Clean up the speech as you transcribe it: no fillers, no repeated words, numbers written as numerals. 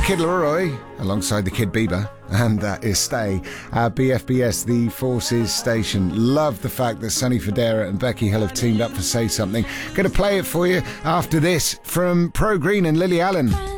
Kid Laroi alongside the Kid Bieber, and that is Stay at BFBS, the Forces station. Love the fact that Sonny Fodera and Becky Hill have teamed up for Say Something. Going to play it for you after this from Pro Green and Lily Allen.